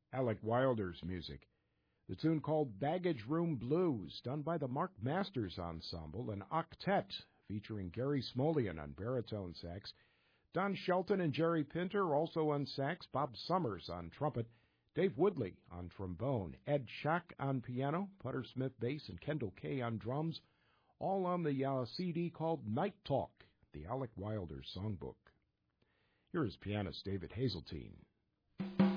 Alec Wilder's music. The tune called Baggage Room Blues, done by the Mark Masters Ensemble, an octet featuring Gary Smolian on baritone sax, Don Shelton and Jerry Pinter also on sax, Bob Summers on trumpet, Dave Woodley on trombone, Ed Schack on piano, Putter Smith bass, and Kendall Kay on drums, all on the CD called Night Talk, the Alec Wilder Songbook. Here is pianist David Hazeltine.